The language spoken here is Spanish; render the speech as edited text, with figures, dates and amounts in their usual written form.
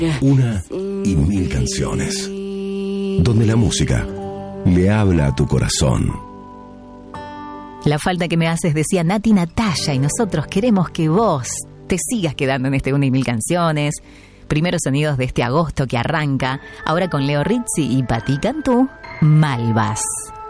Una y mil canciones. Donde la música le habla a tu corazón. La falta que me haces, decía Nati Natalia, y nosotros queremos que vos te sigas quedando en este 1 y 1000 canciones. Primeros sonidos de este agosto que arranca, ahora con Leo Rizzi y Patti Cantú, Malvas.